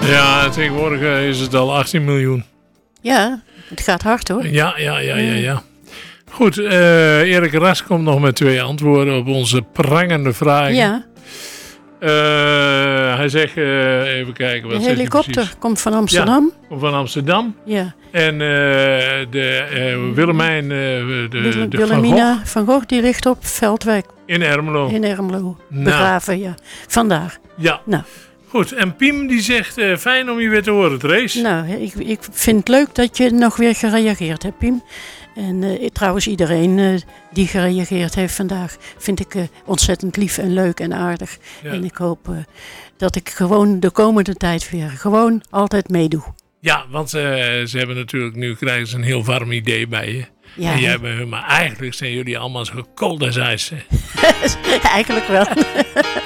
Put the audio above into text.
Ja, tegenwoordig is het al 18 miljoen. Ja, het gaat hard hoor. Ja. Goed, Erik Ras komt nog met 2 antwoorden op onze prangende vragen. Ja, Hij zegt, even kijken. Wat de zegt hij helikopter precies? komt van Amsterdam. Komt van Amsterdam. Ja. En de Willemijn, de Wilhelmina van Gogh, die ligt op Veldwijk in Ermelo. in Ermelo. Begraven, ja. Vandaar. Ja. Nou. Goed, en Piem die zegt, fijn om je weer te horen, Trace. Nou, ik vind het leuk dat je nog weer gereageerd hebt, Piem. En trouwens iedereen die gereageerd heeft vandaag vind ik ontzettend lief en leuk en aardig. Ja. En ik hoop dat ik gewoon de komende tijd weer gewoon altijd meedoe. Ja, want ze hebben natuurlijk, nu krijgen ze een heel warm idee bij je. Ja, En jij bij hun, maar eigenlijk zijn jullie allemaal zo cold as ice. eigenlijk wel.